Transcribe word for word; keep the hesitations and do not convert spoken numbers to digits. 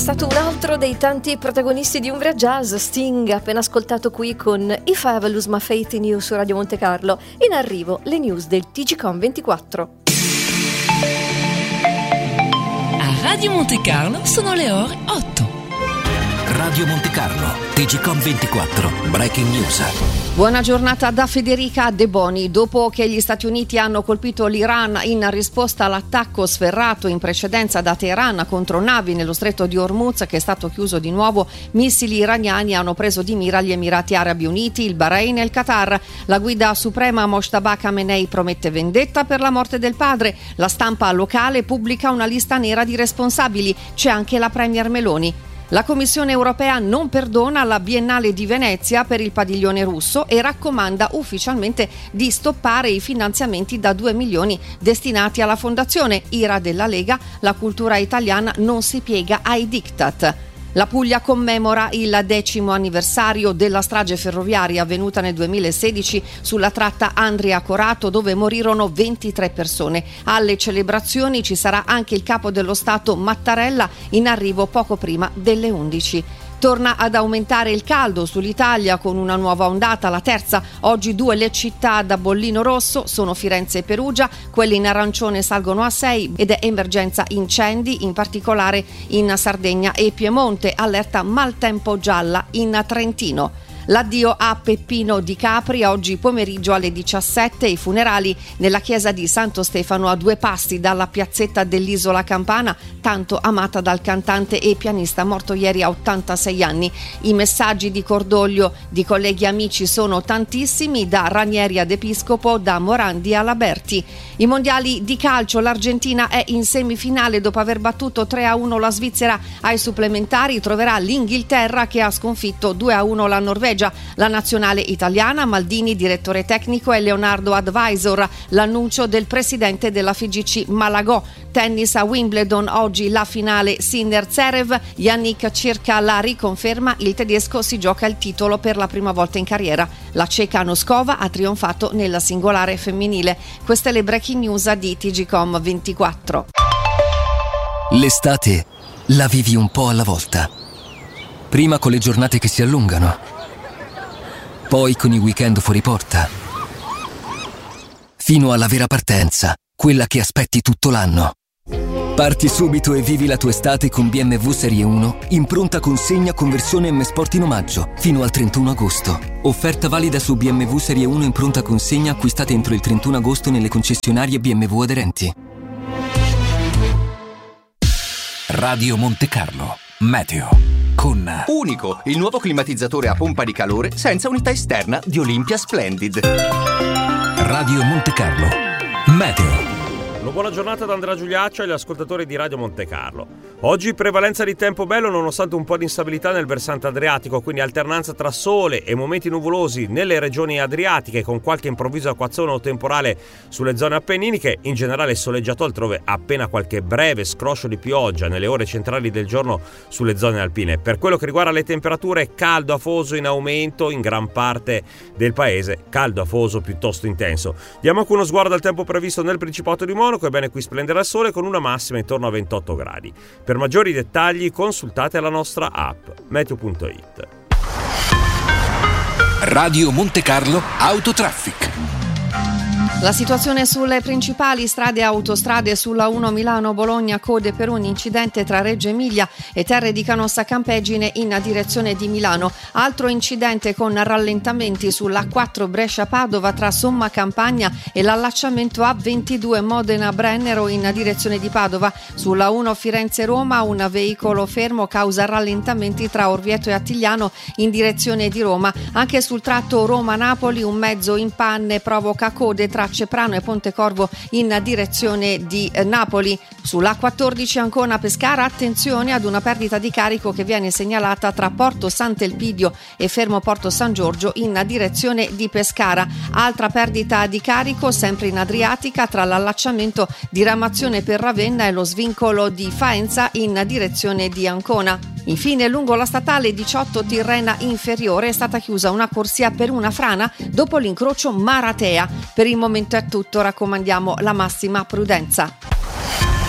È stato un altro dei tanti protagonisti di Umbria Jazz, Sting, appena ascoltato qui con If I Ever Lose My Faith in You su Radio Monte Carlo. In arrivo le news del T G Com ventiquattro. A Radio Monte Carlo sono le ore otto. Radio Monte Carlo, T G Com ventiquattro, Breaking News. Buona giornata da Federica De Boni. Dopo che gli Stati Uniti hanno colpito l'Iran in risposta all'attacco sferrato in precedenza da Teheran contro navi nello stretto di Hormuz, che è stato chiuso di nuovo, missili iraniani hanno preso di mira gli Emirati Arabi Uniti, il Bahrain e il Qatar. La guida suprema Mojtaba Khamenei promette vendetta per la morte del padre. La stampa locale pubblica una lista nera di responsabili. C'è anche la premier Meloni. La Commissione europea non perdona la Biennale di Venezia per il padiglione russo e raccomanda ufficialmente di stoppare i finanziamenti da due milioni destinati alla fondazione. Ira della Lega, la cultura italiana non si piega ai diktat. La Puglia commemora il decimo anniversario della strage ferroviaria avvenuta nel duemilasedici sulla tratta Andria-Corato, dove morirono ventitré persone. Alle celebrazioni ci sarà anche il capo dello Stato Mattarella, in arrivo poco prima delle undici. Torna ad aumentare il caldo sull'Italia con una nuova ondata, la terza. Oggi due le città da bollino rosso sono Firenze e Perugia, quelle in arancione salgono a sei ed è emergenza incendi, in particolare in Sardegna e Piemonte, allerta maltempo gialla in Trentino. L'addio a Peppino Di Capri oggi pomeriggio alle diciassette, i funerali nella chiesa di Santo Stefano a due passi dalla piazzetta dell'Isola Campana, tanto amata dal cantante e pianista morto ieri a ottantasei anni. I messaggi di cordoglio di colleghi e amici sono tantissimi, da Ranieri ad Episcopo, da Morandi alla Berti. I mondiali di calcio, l'Argentina è in semifinale dopo aver battuto tre a uno la Svizzera ai supplementari, troverà l'Inghilterra che ha sconfitto due a uno la Norvegia. La nazionale italiana, Maldini direttore tecnico e Leonardo advisor, l'annuncio del presidente della F I G C Malagò. Tennis a Wimbledon, oggi la finale Sinner-Zverev, Yannick cerca la riconferma, il tedesco si gioca il titolo per la prima volta in carriera. La ceca Noskova ha trionfato nella singolare femminile. Queste le breaking news di T G Com ventiquattro. L'estate la vivi un po' alla volta. Prima con le giornate che si allungano, poi con i weekend fuori porta, fino alla vera partenza, quella che aspetti tutto l'anno. Parti subito e vivi la tua estate con B M W Serie uno in pronta consegna conversione M Sport in omaggio fino al trentuno agosto. Offerta valida su B M W Serie uno in pronta consegna acquistate entro il trentuno agosto nelle concessionarie B M W aderenti. Radio Monte Carlo Meteo con Unico, il nuovo climatizzatore a pompa di calore senza unità esterna di Olympia Splendid. Radio Monte Carlo Meteo. Una buona giornata da Andrea Giuliaccio e agli ascoltatori di Radio Monte Carlo. Oggi prevalenza di tempo bello nonostante un po' di instabilità nel versante adriatico, quindi alternanza tra sole e momenti nuvolosi nelle regioni adriatiche con qualche improvviso acquazzone o temporale sulle zone appenniniche, in generale soleggiato altrove, appena qualche breve scroscio di pioggia nelle ore centrali del giorno sulle zone alpine. Per quello che riguarda le temperature, caldo afoso in aumento in gran parte del paese, caldo afoso piuttosto intenso. Diamo anche uno sguardo al tempo previsto nel Principato di Monaco. Ebbene, qui splenderà il sole con una massima intorno a ventotto gradi. Per maggiori dettagli consultate la nostra app meteo punto it. Radio Monte Carlo Autotraffic. La situazione sulle principali strade e autostrade: sulla uno Milano-Bologna, code per un incidente tra Reggio Emilia e Terre di Canossa Campeggine in direzione di Milano. Altro incidente con rallentamenti sulla quattro Brescia-Padova tra Somma Campagna e l'allacciamento A ventidue Modena-Brennero in direzione di Padova. Sulla uno Firenze-Roma un veicolo fermo causa rallentamenti tra Orvieto e Attigliano in direzione di Roma. Anche sul tratto Roma-Napoli un mezzo in panne provoca code tra Ceprano e Pontecorvo in direzione di Napoli. Sulla quattordici Ancona-Pescara attenzione ad una perdita di carico che viene segnalata tra Porto Sant'Elpidio e Fermo Porto San Giorgio in direzione di Pescara. Altra perdita di carico sempre in Adriatica tra l'allacciamento di Ramazione per Ravenna e lo svincolo di Faenza in direzione di Ancona. Infine, lungo la statale diciotto Tirrena Inferiore è stata chiusa una corsia per una frana dopo l'incrocio Maratea. Per il momento è tutto, raccomandiamo la massima prudenza.